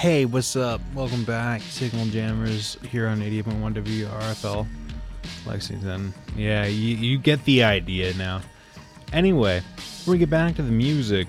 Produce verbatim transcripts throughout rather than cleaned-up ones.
Hey, what's up? Welcome back, Signal Jammers, here on eighty-eight point one W R F L, Lexington. Yeah, you, you get the idea now. Anyway, before we get back to the music,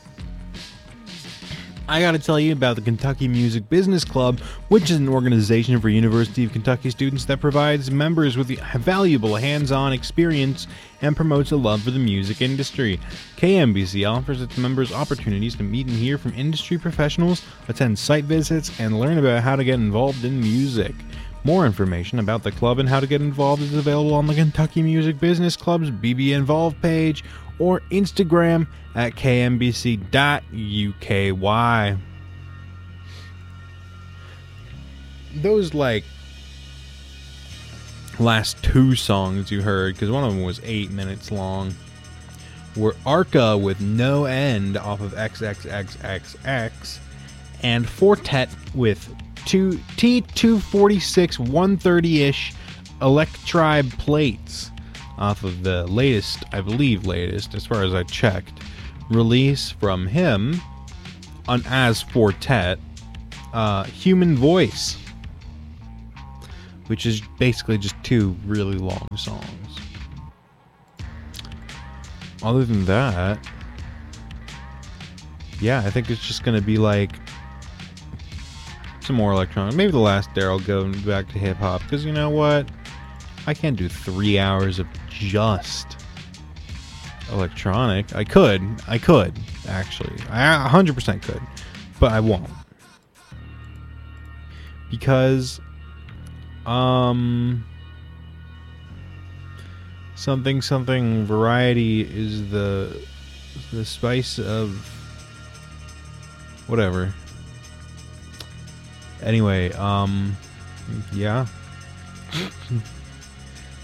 I gotta tell you about the Kentucky Music Business Club, which is an organization for University of Kentucky students that provides members with valuable hands-on experience and promotes a love for the music industry. K M B C offers its members opportunities to meet and hear from industry professionals, attend site visits, and learn about how to get involved in music. More information about the club and how to get involved is available on the Kentucky Music Business Club's B B Involved page or Instagram at k m b c dot u k y. Those, like, last two songs you heard, because one of them was eight minutes long, were Arca with No End off of triple X and Fortet with two T two forty-six one thirty-ish Electribe plates off of the latest, I believe latest, as far as I checked, release from him on as Fortet, uh, Human Voice, which is basically just two really long songs. Other than that, yeah, I think it's just going to be like some more electronic. Maybe the last there I'll go back to hip-hop, because you know what? I can't do three hours of just electronic. I could. I could, actually. I one hundred percent could. But I won't. Because, um... something, something, variety is the, the spice of... whatever. Anyway, um... yeah.